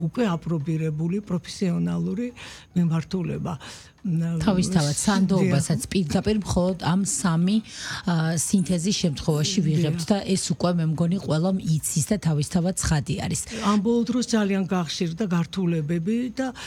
უკვე აპრობირებული პროფესიონალური მიმართულება. თავისთავად სანდოობასაც პირდაპირ მხოლოდ ამ სამი სინთეზის შემთხვევაში ვიღებთ და ეს უკვე მე მგონი ყველამ იცის და თავისთავად ცხადი არის. ამ ბოლო დროს ძალიან გახშირდა გართულებები და